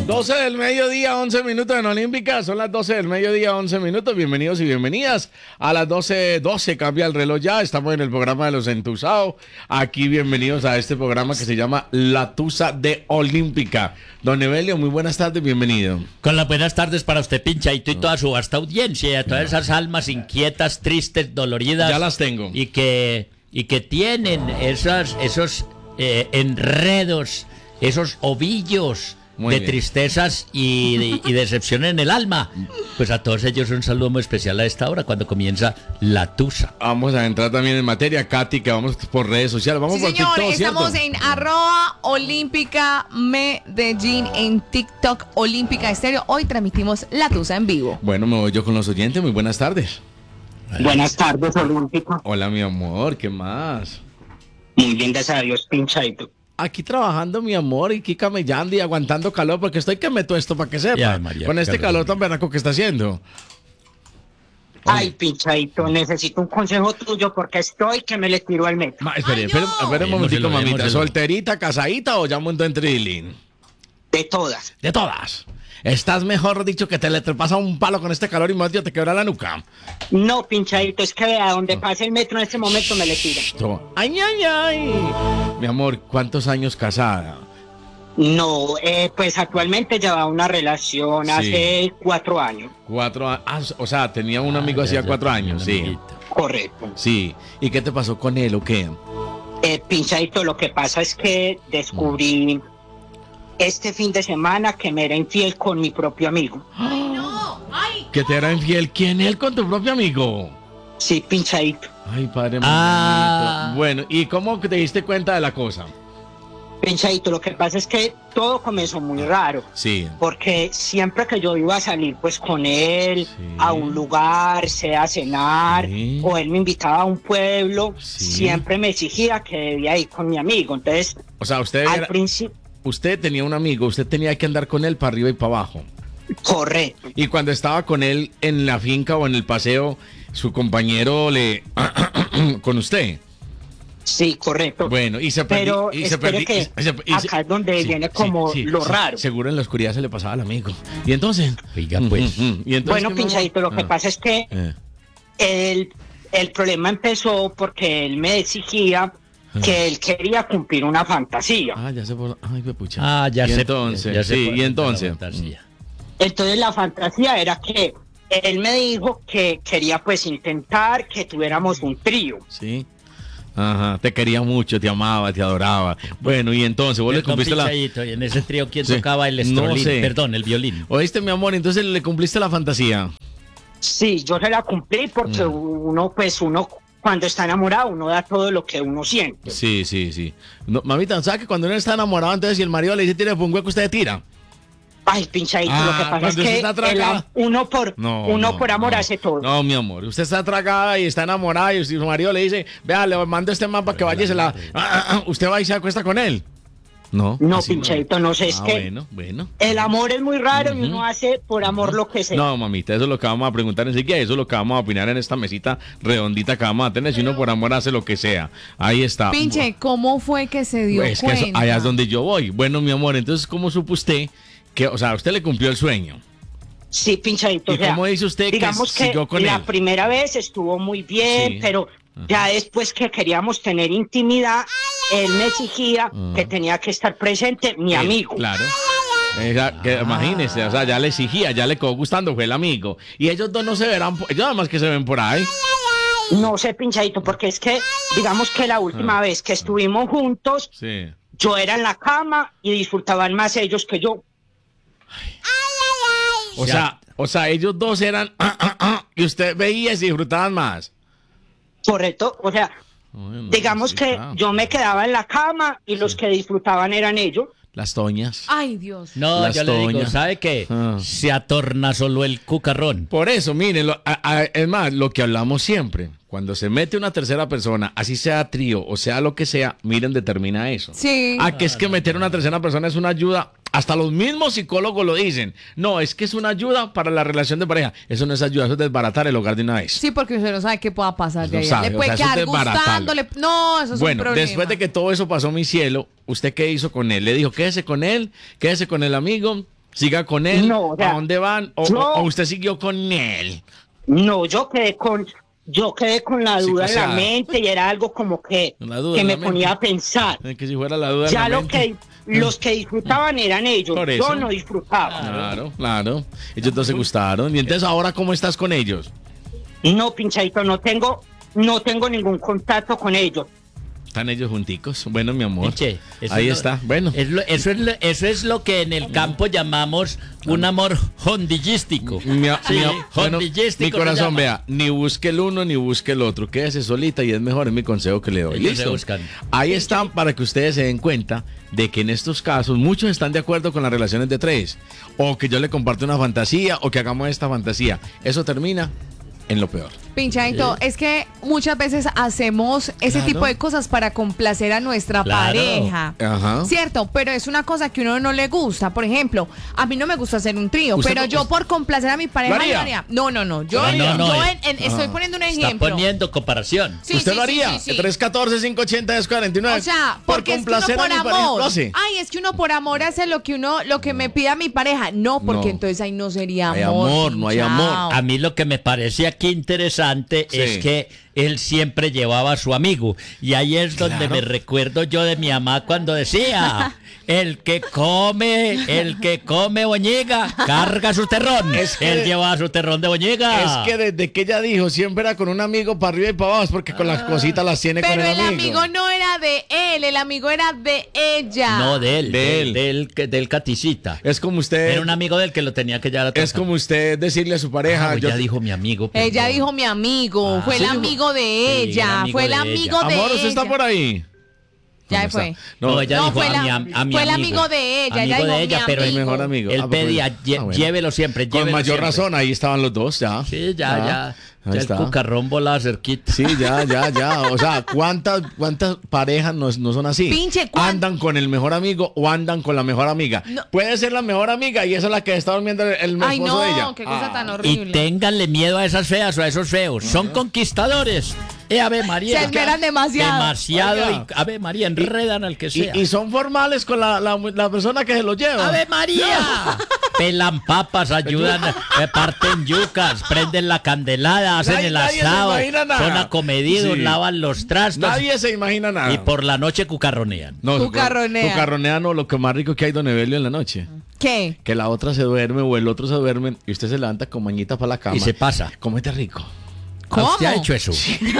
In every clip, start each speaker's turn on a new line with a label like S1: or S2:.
S1: 12 del mediodía, 11 minutos en Olímpica. Son las 12 del mediodía, 11 minutos. Bienvenidos y bienvenidas a las 12:12. Cambia el reloj ya. Estamos en el programa de los entusados. Aquí bienvenidos a este programa que se llama La Tusa de Olímpica. Don Evelio, muy buenas tardes, bienvenido.
S2: Con las buenas tardes para usted, Pinchaito, y toda su vasta audiencia, y a todas esas almas inquietas, tristes, doloridas.
S1: Ya las tengo.
S2: Y que tienen esos enredos, esos ovillos
S1: Muy
S2: de
S1: bien.
S2: tristezas y decepción en el alma. Pues a todos ellos un saludo muy especial a esta hora, cuando comienza La Tusa.
S1: Vamos a entrar también en materia, Katy, que vamos por redes sociales. Vamos
S3: Sí,
S1: por
S3: señor,
S1: TikTok,
S3: estamos
S1: ¿cierto?
S3: en @Olímpica Medellín en TikTok, Olímpica Estéreo. Hoy transmitimos La Tusa en vivo.
S1: Bueno, me voy yo con los oyentes. Muy buenas tardes.
S4: Buenas tardes, Olímpico.
S1: Hola, mi amor, ¿qué más?
S4: Muy bien, gracias a Dios, Pinchaito.
S1: Aquí trabajando, mi amor, y aquí camellando y aguantando calor, porque estoy que meto esto para que sepa.
S2: Ya, María,
S1: con este
S2: calor.
S1: calor tan berraco que está haciendo.
S4: Ay, Pinchaito, necesito un consejo tuyo porque estoy que me le tiro al metro.
S1: Espere,
S3: Ay,
S1: espere,
S3: no.
S1: espere un momentico,
S2: Démoselo,
S1: mamita.
S2: démoselo.
S1: ¿Solterita, casadita o ya montó en trilling?
S4: De todas.
S1: De todas. Estás mejor dicho que te le pasa un palo con este calor y más Dios te quebra la nuca.
S4: No, Pinchaito, es que vea, donde pase el metro en este momento me le tiro.
S1: Ay, ay, ay. Mi amor, ¿cuántos años casada?
S4: No, pues actualmente lleva una relación
S1: Sí.
S4: hace 4 años.
S1: 4 años. Ah, o sea, tenía un amigo hacía 4 años, sí.
S4: Correcto.
S1: Sí. ¿Y qué te pasó con él o qué?
S4: Pinchaito, lo que pasa es que descubrí este fin de semana que me era infiel con mi propio amigo.
S1: ¿Que te era infiel? ¿Quién él con tu propio amigo?
S4: Sí, Pinchaito.
S1: Ay, padre
S2: Ah.
S1: bonito. Bueno, ¿y cómo te diste cuenta de la cosa?
S4: Pinchaito, lo que pasa es que todo comenzó muy raro.
S1: Sí.
S4: Porque siempre que yo iba a salir pues con él
S1: Sí.
S4: a un lugar, sea a cenar,
S1: Sí.
S4: o él me invitaba a un pueblo,
S1: Sí.
S4: siempre me exigía que debía ir con mi amigo. Entonces,
S1: O sea,
S4: al principio,
S1: usted tenía un amigo, usted tenía que andar con él para arriba y para abajo.
S4: correcto.
S1: Y cuando estaba con él en la finca o en el paseo, su compañero le... con usted.
S4: Sí, correcto.
S1: Bueno, y se perdió.
S4: Pero espere que acá es donde viene como lo raro.
S1: Seguro en la oscuridad se le pasaba al amigo. Y entonces...
S2: Oiga, pues.
S1: ¿Y entonces
S4: Bueno,
S1: qué, mi amor?
S4: Pinchadito, lo que pasa es que el problema empezó porque él me exigía que él quería cumplir una fantasía.
S1: Ah, ya se por... Ay, qué pucha.
S2: Ah, ya
S1: y
S2: sé.
S1: entonces,
S2: ya sé
S1: sí,
S2: por
S1: y
S2: dónde
S1: entonces...
S2: está la fantasía.
S4: Entonces la fantasía era que él me dijo que quería pues intentar que tuviéramos un trío.
S1: Sí. Ajá, te quería mucho, te amaba, te adoraba. Bueno, y entonces vos le
S2: Perdón,
S1: cumpliste la...
S2: Pinchaito, y en ese trío, ¿quién
S1: Sí.
S2: tocaba el
S1: No
S2: estrolín?
S1: sé.
S2: Perdón, el violín.
S1: ¿Oíste, mi amor? Entonces le cumpliste la fantasía.
S4: Sí, yo se la cumplí porque uno cuando está enamorado uno da todo lo que uno siente.
S1: Sí, sí, sí. No, mamita, ¿sabes que cuando uno está enamorado, entonces si el marido le dice tire un hueco, usted tira?
S4: Ay, Pinchadito, lo que pasa es
S1: cuando usted
S4: que
S1: está atracada.
S4: uno por amor
S1: no.
S4: hace todo.
S1: No, mi amor, usted está atragada y está enamorada y su marido le dice, vea, le mando este man para que vaya y se la... usted va y se acuesta con él. No,
S4: No,
S1: así
S4: Pinchadito, no sé, es que
S1: bueno.
S4: el amor es muy raro y uno hace por amor lo que sea.
S1: No, mamita, eso es lo que vamos a preguntar enseguida, eso es lo que vamos a opinar en esta mesita redondita que vamos a tener, si uno por amor hace lo que sea. Ahí está.
S3: Pinche, ¿cómo fue que se dio
S1: Es que eso-
S3: cuenta?
S1: allá es donde yo voy. Bueno, mi amor, entonces, ¿cómo supo usted que, o sea, usted le cumplió el sueño?
S4: Sí, Pinchadito.
S1: ¿Y
S4: o sea,
S1: cómo dice usted que
S4: digamos que
S1: siguió con
S4: la
S1: él?
S4: primera vez estuvo muy bien,
S1: Sí.
S4: pero ya después que queríamos tener intimidad, él me exigía que tenía que estar presente mi amigo.
S1: Claro. Imagínese, o sea, ya le exigía, ya le quedó gustando, fue el amigo. Y ellos dos no se verán, ellos nada más que se ven por ahí.
S4: No sé, Pinchadito, porque es que, digamos que la última vez que estuvimos juntos,
S1: Sí.
S4: yo era en la cama y disfrutaban más ellos que yo.
S1: O sea, ellos dos eran y usted veía y se disfrutaban más.
S4: Correcto, o sea,
S1: Ay, no,
S4: digamos
S1: sí,
S4: que
S1: claro.
S4: yo me quedaba en la cama y los que disfrutaban eran ellos.
S1: Las toñas.
S3: Ay, Dios.
S2: No,
S1: Las
S2: yo le digo,
S1: toñas.
S2: ¿sabe qué?
S1: Ah.
S2: Se atorna solo el cucarrón.
S1: Por eso, miren, es más, lo que hablamos siempre, cuando se mete una tercera persona, así sea trío o sea lo que sea, miren, determina eso.
S3: Sí.
S1: Que es que meter una tercera persona es una ayuda, hasta los mismos psicólogos lo dicen. No, es que es una ayuda para la relación de pareja. Eso no es ayuda, eso es desbaratar el hogar de una vez.
S3: Sí, porque usted no sabe qué pueda pasar de
S1: No
S3: ahí.
S1: sabe,
S3: Le
S1: o
S3: puede
S1: sea, eso es
S3: quedar
S1: desbaratarlo.
S3: gustándole. No, eso es un
S1: Bueno,
S3: problema.
S1: después de que todo eso pasó, mi cielo, ¿usted qué hizo con él? Le dijo, quédese con él, quédese con el amigo, siga con él.
S4: No, o sea,
S1: ¿A dónde van? ¿O usted siguió con él?
S4: No, yo quedé con la
S1: Sí,
S4: duda
S1: o sea,
S4: en la mente y era algo como que
S1: La duda
S4: que
S1: en
S4: me
S1: la mente.
S4: ponía a pensar.
S1: Que si fuera la duda en
S4: Ya
S1: la
S4: lo
S1: mente.
S4: que los que disfrutaban eran ellos,
S1: Por eso.
S4: yo no disfrutaba.
S1: Claro. Ellos dos se gustaron. Y entonces, ¿ahora cómo estás con ellos?
S4: No, pinchadito, no tengo ningún contacto con ellos.
S1: Están ellos junticos. Bueno, mi amor.
S2: Che, eso
S1: Ahí
S2: es lo-
S1: está. Bueno.
S2: Eso es lo que en el campo llamamos un amor hondillístico. Sí,
S1: Bueno,
S2: hondillístico
S1: mi
S2: se
S1: corazón,
S2: llama.
S1: vea, ni busque el uno ni busque el otro. Quédese solita y es mejor, es mi consejo que le doy.
S2: Ellos se
S1: ¿Listo?
S2: buscan.
S1: Ahí están para que ustedes se den cuenta de que en estos casos muchos están de acuerdo con las relaciones de tres. O que yo le comparte una fantasía o que hagamos esta fantasía. Eso termina en lo peor.
S3: Pinchadito, es que muchas veces hacemos ese
S1: Claro.
S3: tipo de cosas para complacer a nuestra
S2: Claro.
S3: pareja.
S1: Ajá.
S3: Cierto, pero es una cosa que uno no le gusta. Por ejemplo, a mí no me gusta hacer un trío,
S1: ¿Usted
S3: pero
S1: no-
S3: yo por complacer a mi pareja
S1: ¿Lo haría?
S3: lo haría. No. Yo,
S2: ¿Lo haría? No,
S3: estoy poniendo un
S2: Está
S3: ejemplo.
S2: poniendo comparación.
S3: Sí,
S1: ¿Usted
S3: sí,
S1: lo
S3: sí,
S1: haría?
S3: sí, sí.
S1: 314-580-1049.
S3: O sea,
S1: por
S3: porque es que uno
S1: complacer
S3: por
S1: a mi pareja,
S3: amor.
S1: lo hace.
S3: Ay, es que uno por amor hace lo que me pida mi pareja. No, porque
S1: No.
S3: entonces ahí no sería
S1: Hay
S3: amor.
S1: amor, no hay amor.
S3: pinchao.
S2: A mí lo que me parece aquí interesante
S1: Sí.
S2: es que él siempre llevaba a su amigo. Y ahí es donde
S1: Claro.
S2: me recuerdo yo de mi mamá cuando decía, el que come boñiga, carga su terrón.
S1: Es que-
S2: Él llevaba su terrón de boñiga.
S1: Es que desde que ella dijo siempre era con un amigo para arriba y para abajo, es porque con las cositas las tiene
S3: Pero
S1: con
S3: el amigo no era de él, el amigo era de ella.
S2: No, de él,
S1: De él.
S2: del caticita.
S1: Es como usted.
S2: Era un amigo del que lo tenía que llevar a
S1: Es
S2: trabajar.
S1: como usted decirle a su pareja.
S2: Ya dijo mi amigo.
S3: Ella
S2: perdón.
S3: dijo mi amigo, fue el
S2: sí,
S3: amigo de
S2: sí, el
S3: ella,
S2: amigo
S3: fue el
S2: de
S3: amigo
S2: ella.
S3: de
S1: Amor,
S3: ella.
S1: ¿usted está por ahí?
S3: Ya
S1: ¿Dónde
S3: fue.
S1: está?
S2: No, ella dijo
S3: fue
S2: a mi
S3: fue el
S2: amigo.
S3: amigo de ella, ella
S2: Amigo
S3: dijo
S2: de ella,
S3: mi
S2: pero
S1: el
S3: amigo.
S1: mejor amigo.
S2: Él
S1: Ah, pues,
S2: pedía,
S1: bueno.
S2: llévelo siempre,
S1: Con
S2: llévelo
S1: mayor
S2: siempre.
S1: razón, ahí estaban los dos, ya.
S2: Sí, ya.
S1: Ahí
S2: Ya el
S1: está.
S2: cucarrón volaba cerquita.
S1: Sí, ya. O sea, ¿cuántas parejas no son así?
S3: Pinche,
S1: Andan con el mejor amigo o andan con la mejor amiga.
S3: No.
S1: Puede ser la mejor amiga y esa es la que está durmiendo el
S3: Ay,
S1: esposo de ella.
S3: no, qué cosa tan
S2: Y
S3: horrible.
S2: ténganle miedo a esas feas o a esos feos. Son conquistadores. Ave María.
S3: Se esmeran demasiado.
S2: Demasiado.
S1: Oiga.
S2: Y, Ave María, enredan al que sea.
S1: Y son formales con la persona que se lo lleva.
S2: ¡Ave María! Pelan papas, ayudan, parten yucas, prenden la candelada, hacen el
S1: Nadie se
S2: asado,
S1: imagina nada.
S2: son acomedidos,
S1: Sí.
S2: lavan los trastos
S1: Nadie se imagina nada.
S2: y por la noche cucarronean.
S1: No,
S3: Cucarronea.
S1: Cucarronea no, lo que más rico que hay, don Evelio, en la noche.
S3: ¿Qué?
S1: Que la otra se duerme o el otro se duerme y usted se levanta con mañita para la cama.
S2: Y se pasa.
S1: Cómete rico.
S3: ¿Cómo?
S2: ¿Usted ha hecho eso?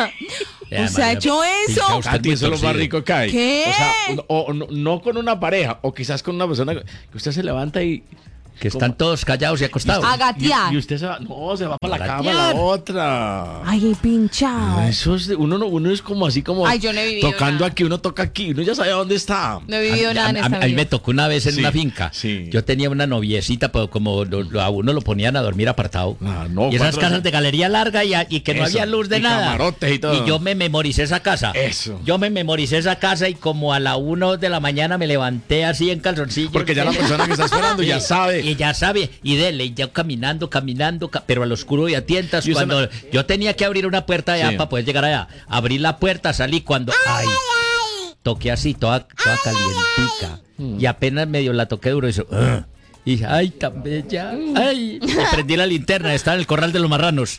S3: ¿Usted ha hecho eso?
S2: Pincha usted
S1: A ti
S2: muy
S1: eso es lo más
S2: torcido.
S1: rico que hay.
S3: ¿Qué?
S1: O sea, no con una pareja, o quizás con una persona que usted se levanta y...
S2: Que están todos callados y acostados.
S3: A gatear.
S1: Y usted se va... No, se va para la
S2: A
S1: cama
S2: gatear.
S1: la otra.
S3: Ay, pinchado.
S1: Eso es uno es como así como
S3: Ay, yo no he vivido
S1: tocando
S3: nada.
S1: aquí, uno toca aquí, uno ya sabe dónde está.
S3: No he vivido nada en esta
S2: a mí me
S3: vida.
S2: tocó una vez en
S1: Sí,
S2: una finca.
S1: sí.
S2: Yo tenía una noviecita, pero como a uno lo ponían a dormir apartado.
S1: Ah, no,
S2: y esas
S1: cuatro-
S2: casas de galería larga y que no
S1: Eso,
S2: había luz de
S1: y
S2: nada.
S1: camarotes y todo.
S2: Y yo me memoricé esa casa.
S1: Eso.
S2: Yo me memoricé esa casa y como a la 1 de la mañana me levanté así en calzoncillo.
S1: Porque ya la persona que está esperando ya sabe.
S2: Y ya sabe. Y dele, y ya caminando, pero al oscuro y a tientas.
S1: Y usted
S2: Cuando yo tenía que abrir una puerta allá
S1: Sí.
S2: para poder llegar allá. Abrí la puerta, salí cuando... ¡Ay! Toqué así, toda calientica. Y apenas medio la toqué duro y hizo... "Ugh". Y dije, ¡ay, tan bella! ¡Ay! Y prendí la linterna, estaba en el corral de los marranos.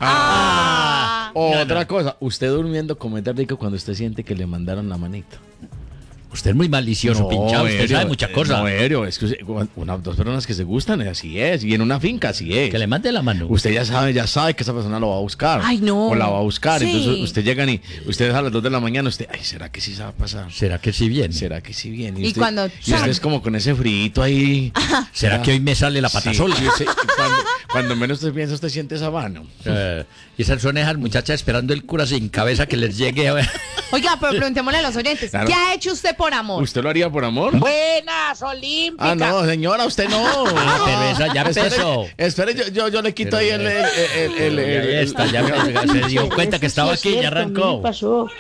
S3: Ah.
S1: Otra cosa, usted durmiendo comete rico cuando usted siente que le mandaron la manito.
S2: Usted es muy malicioso, pinchado. Usted
S1: Erio,
S2: sabe muchas cosas.
S1: No, Erio, es que dos personas que se gustan, así es. Y en una finca, así es.
S2: Que le mande la mano.
S1: Usted ya sabe que esa persona lo va a buscar.
S3: Ay, no.
S1: O la va a buscar.
S3: Sí.
S1: Entonces usted llega y usted a las 2 de la mañana, usted, ay, ¿será que sí se va a pasar?
S2: ¿Será que sí viene?
S1: ¿Será que sí viene?
S3: Y
S1: usted,
S3: cuando-
S1: y usted es como con ese frito ahí.
S2: ¿Será que hoy me sale la pata
S1: Sí,
S2: sola?
S1: y cuando menos usted piensa, usted siente esa mano.
S2: Y esas son esas muchachas esperando el cura sin cabeza que les llegue a ver.
S3: Oiga, pero preguntémosle a los oyentes,
S1: Claro.
S3: ¿qué ha hecho usted por amor?
S1: ¿Usted lo haría por amor?
S4: Buenas, Olímpica.
S1: Ah, no, señora, usted no.
S2: Ah, pero esa ya empezó.
S1: Espere, yo le quito ahí el
S2: Ahí está, ya se dio cuenta que estaba aquí y ya
S5: A mí me
S2: arrancó.
S5: pasó.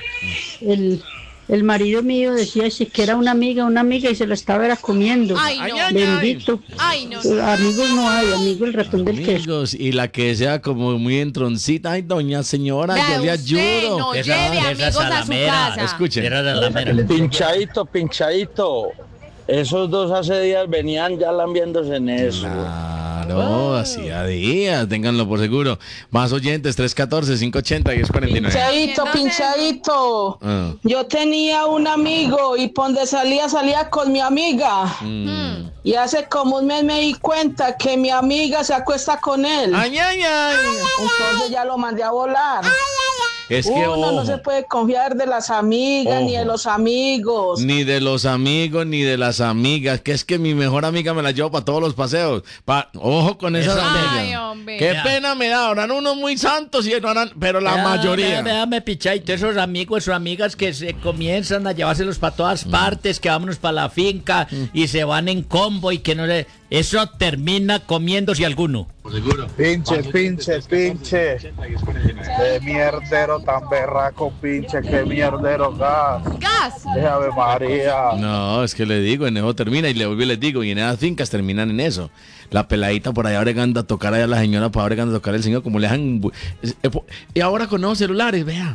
S5: El marido mío decía si que era una amiga y se la estaba era comiendo.
S3: Ay, no.
S5: Bendito.
S3: Ay, no.
S5: Amigos no hay, amigo el ratón del queso.
S1: Amigos, y la que sea como muy entroncita, ay, doña señora,
S3: Vea,
S1: yo le
S3: usted
S1: ayudo.
S3: no
S2: Esa-
S3: lleve
S2: esa
S3: amigos a su
S2: salamera.
S3: casa.
S1: Escuchen.
S2: Era la mera.
S6: Pinchadito, Esos dos hace días venían ya lambiéndose en eso.
S1: Claro, hacía días, ténganlo por seguro. Más oyentes, 314-580-1049.
S7: Pinchadito.
S1: Ah.
S7: Yo tenía un amigo y por donde salía con mi amiga. Y hace como un mes me di cuenta que mi amiga se acuesta con él.
S1: ¡Ay, ay, ay!
S7: Entonces ya lo mandé a volar.
S1: Es que,
S7: Uno
S1: ojo,
S7: no se puede confiar de las amigas ni de
S1: Ojo.
S7: los amigos.
S1: ni de los amigos, ni de las amigas, que es que mi mejor amiga me la llevo para todos los paseos. Ojo con esas
S2: Eso
S1: amigas.
S3: Ay, hombre.
S1: Qué
S2: Vea.
S1: pena me da, ahora unos muy santos y pero la mayoría.
S2: Véame, pichadito, esos amigos o amigas que se comienzan a llevárselos para todas partes, que vámonos para la finca y se van en combo y que no le... Eso termina comiéndose alguno.
S6: Pinche. De mierdero tan berraco, pinche, qué mierdero gas.
S3: ¡Gas!
S6: Ave María.
S1: No, es que le digo, en eso termina y le vuelvo y les digo, y en esas fincas terminan en eso. La peladita por allá bregando a tocar allá a la señora, para bregando a tocar el señor, como le dejan... Y ahora con nuevos celulares, vea,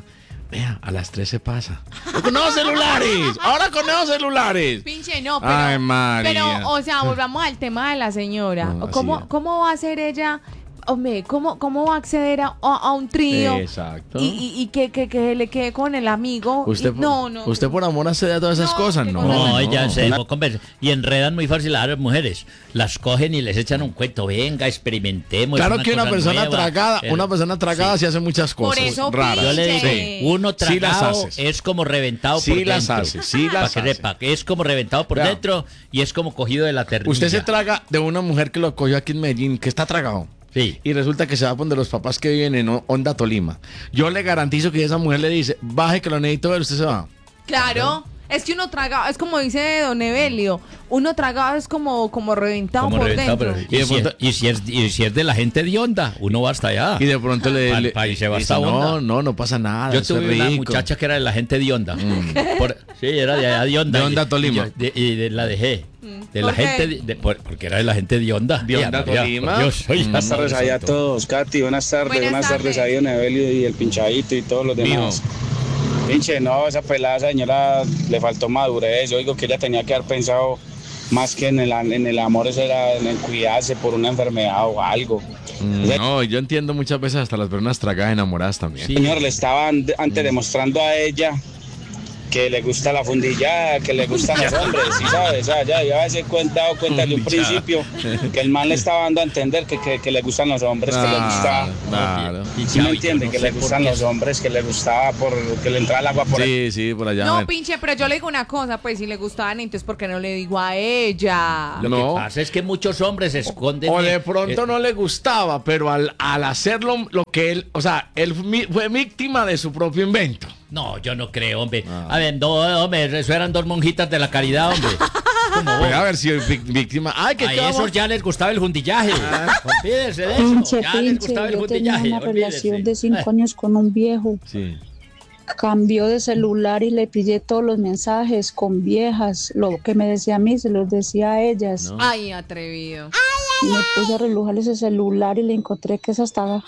S1: a las 3 se pasa. Con nuevos celulares, ahora con nuevos celulares.
S3: Pinche, no, pero...
S1: Ay, María.
S3: Pero, o sea, volvamos al tema de la señora.
S1: No, así
S3: ¿Cómo,
S1: es.
S3: ¿Cómo va a ser ella... Hombre, ¿cómo va a acceder a un trío?
S1: Exacto.
S3: Y que le quede con el amigo.
S1: Usted,
S3: No.
S1: usted por amor accede a todas esas
S3: No,
S1: cosas,
S3: qué
S1: ¿no?
S3: cosa
S2: No,
S3: tan-
S2: ya se
S1: La-
S2: dejó conversar. Y enredan muy fácil a las mujeres. Las cogen y les echan un cuento. Venga, experimentemos.
S1: Claro
S2: una
S1: que una
S2: cosa
S1: persona
S2: nueva.
S1: tragada, una persona tragada
S2: sí.
S1: sí hace muchas
S3: Por
S1: cosas
S3: eso,
S1: raras.
S2: Yo le digo,
S3: Sí.
S2: uno
S1: Sí las
S2: tragado
S1: hace.
S2: es como reventado
S1: Sí
S2: por
S1: las
S2: dentro.
S1: hace, sí las
S2: Para que
S1: hace.
S2: sepa, es como reventado por
S1: Vea.
S2: dentro y es como cogido de la ternilla.
S1: Usted se traga de una mujer que lo cogió aquí en Medellín, que está tragado.
S2: Sí.
S1: Y resulta que se va donde los papás que viven en Honda, Tolima. Yo le garantizo que esa mujer le dice, baje que lo necesito ver, usted se va.
S3: Claro. Es que uno traga, es como dice Don Evelio, uno tragado es como reventado
S2: Como
S3: por
S2: reventado,
S3: dentro.
S2: pero-
S1: Y de
S2: y, si es,
S1: pronto-
S2: y si es de la gente de onda, uno va hasta allá.
S1: Y de pronto
S2: Y se va
S1: dice,
S2: hasta Honda.
S1: no pasa nada.
S2: Yo
S1: eso es
S2: tuve una
S1: rico".
S2: muchacha que era de la gente de onda. Sí, era de allá de onda.
S1: De Honda,
S2: Y-
S1: Tolima.
S2: la dejé. De la
S3: ¿Por qué?
S2: gente, porque era de la gente de onda.
S1: De Honda, Tolima.
S2: Por Dios, oye,
S6: Buenas tardes
S2: Padre
S6: allá a
S2: Santo.
S6: todos, Katy, buenas tardes,
S3: Buenas
S6: buenas tardes
S3: tardes.
S6: a Don Evelio y el pinchadito y todos los demás. Pinche, no, esa pelada, esa señora le faltó madurez. Yo digo que ella tenía que haber pensado más que en el amor, eso era en el cuidarse por una enfermedad o algo.
S1: No, yo entiendo muchas veces hasta las personas tragadas enamoradas también.
S2: Sí.
S6: Señor, le estaban antes demostrando a ella que le gusta la fundillada, que le gustan los hombres, ¿sí sabes? O sea, ya había dado cuenta de un principio que el man le estaba dando a entender que le gustan los hombres, que le gusta...
S1: Claro.
S2: Y
S6: ¿Sí me
S2: ya,
S6: entiende?
S2: yo no
S6: Que
S2: sé
S6: le
S2: por
S6: gustan
S2: qué.
S6: los hombres, que le gustaba que le entraba el agua por el...
S1: Sí, por allá. a
S3: No,
S1: ver.
S3: pinche, pero yo le digo una cosa, pues si le gustaban, entonces ¿por qué no le digo a ella?
S2: Lo
S1: No.
S2: que pasa es que muchos hombres se esconden.
S1: O de pronto no le gustaba, pero al hacerlo, lo que él, o sea, él fue víctima de su propio invento.
S2: No, yo no creo, hombre. A ver, no, hombre, eso eran dos monjitas de la caridad, hombre. ¿Cómo
S1: Puede haber sido víctima. Ay, que
S2: A esos ya les gustaba el jundillaje. Olvídense de eso.
S5: Pinche,
S2: Ya les
S5: pinche,
S2: gustaba el
S5: yo tenía
S2: jundillaje.
S5: una relación de
S2: olvídense.
S5: 5 años con un viejo.
S1: Sí.
S5: Cambió de celular y le pillé todos los mensajes con viejas. Lo que me decía a mí se los decía a ellas.
S1: No.
S3: Ay, atrevido.
S5: Y me puse a relujar ese celular y le encontré que es hasta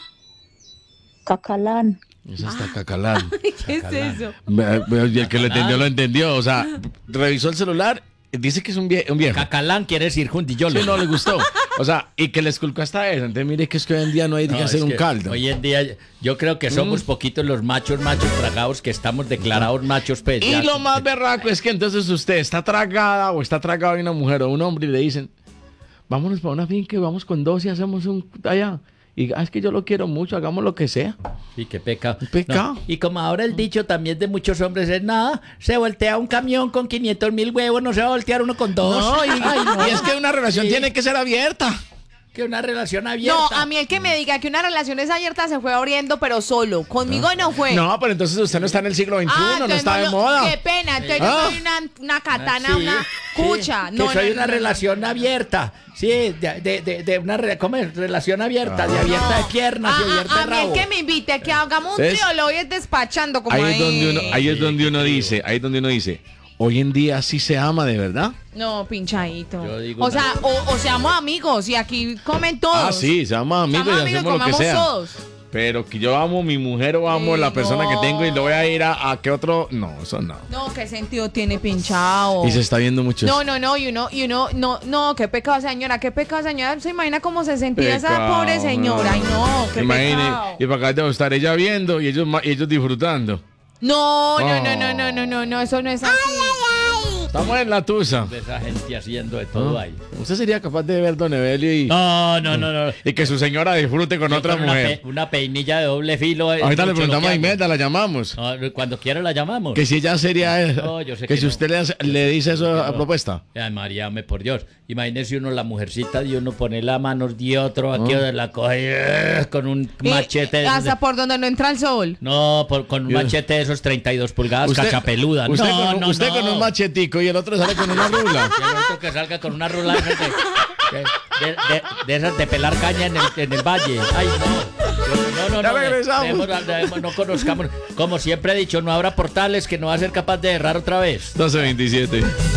S5: Cacalán.
S1: Eso está cacalán.
S3: ¿Qué es eso?
S1: Y el que lo entendió, lo entendió. O sea, revisó el celular, dice que es un viejo.
S2: Cacalán quiere decir jundillolo.
S1: Sí, no le gustó. O sea, y que le esculcó hasta eso. Entonces, mire que es que hoy en día no hay
S2: No,
S1: que hacer
S2: es
S1: un
S2: que
S1: caldo.
S2: Hoy en día yo creo que somos poquitos los machos tragados que estamos declarados machos, pues.
S1: Y
S2: ya.
S1: lo más berraco es que entonces usted está tragada o está tragado de una mujer o un hombre y le dicen, vámonos para una finca y vamos con dos y hacemos un allá. Y es que yo lo quiero mucho, hagamos lo que sea.
S2: Sí, qué pecado.
S1: Pecado.
S2: No, y como ahora el dicho también de muchos hombres es nada, se voltea un camión con 500.000 huevos, no se va a voltear uno con dos.
S1: No, y,
S2: Ay, no.
S1: y es que una relación
S2: Sí.
S1: tiene que ser abierta.
S2: Que una relación abierta.
S3: No, a mí el que me diga que una relación es abierta se fue abriendo, pero solo. Conmigo no fue.
S1: No, pero entonces usted no está en el siglo XXI, no
S3: entonces
S1: está de
S3: lo-
S1: moda.
S3: Qué pena, entonces
S1: Ah.
S3: yo soy una katana,
S2: Sí,
S3: una cucha.
S2: sí,
S3: No,
S2: que soy
S3: no,
S2: una
S3: no,
S2: relación abierta. Sí, de una ¿cómo es? Relación abierta, de abierta de piernas y abierta de
S3: a mí el
S2: rabo.
S3: que me invite que hagamos un
S1: ¿Ves?
S3: trío lo voy es despachando como
S1: Ahí es donde uno dice, hoy en día sí se ama de verdad.
S3: No, pinchadito.
S2: Yo digo
S3: O sea, o seamos amigos y aquí comen todos.
S1: Ah, sí, se ama amigos
S3: Seamos
S1: y
S3: amigos,
S1: hacemos lo que
S3: comamos
S1: sea.
S3: todos.
S1: Pero que yo amo a mi mujer o amo a la persona que tengo y lo voy a ir a que otro. No, eso no.
S3: No, ¿qué sentido tiene pinchado?
S1: Y se está viendo mucho.
S3: No, qué pecado, señora, qué pecado, señora. ¿Se imagina cómo se sentía esa
S1: Pecado,
S3: pobre señora? Ay, no, qué
S1: Imagine,
S3: pecado.
S1: y para acá debo estar ella viendo y ellos disfrutando.
S3: No,
S1: Oh.
S3: eso no es así.
S1: Estamos en la tusa.
S2: Esa gente haciendo de todo ahí.
S1: ¿Usted sería capaz de ver Don Evelio
S2: No.
S1: y que su señora disfrute con
S2: Yo
S1: otra
S2: con
S1: mujer?
S2: Una peinilla de doble filo.
S1: Ahorita le
S2: mucho lo
S1: preguntamos
S2: que
S1: a
S2: hago.
S1: Imelda, la llamamos.
S2: No, cuando quiera la llamamos.
S1: Que si ella sería
S2: No, yo sé
S1: que
S2: que
S1: si
S2: no.
S1: usted le dice eso a
S2: No.
S1: propuesta.
S2: Ay, María, por Dios. Imagínese uno la mujercita de uno pone la mano de otro, aquí la coge con un machete. De
S3: Hasta por donde no entra el sol.
S2: No, con un machete de esos 32 pulgadas, cachapeluda.
S1: Usted,
S2: No,
S1: usted
S2: no.
S1: con un machetico y el otro sale con una rula.
S2: Y el otro que salga con una rula de esas de pelar caña en el valle. Ay, no.
S1: Ya regresamos.
S2: No conozcamos. Como siempre he dicho, no habrá portales que no va a ser capaz de errar otra vez.
S1: 12:27.